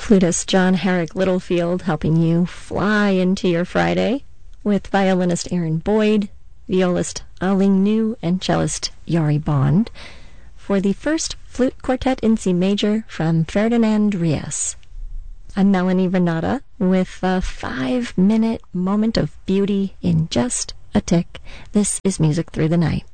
Flutist John Herrick Littlefield helping you fly into your Friday, with violinist Aaron Boyd, violist Aling New, and cellist Yari Bond, for the first flute quartet in C major from Ferdinand Rias. I'm Melanie Renata with a 5-minute moment of beauty in just a tick. This is Music Through the Night.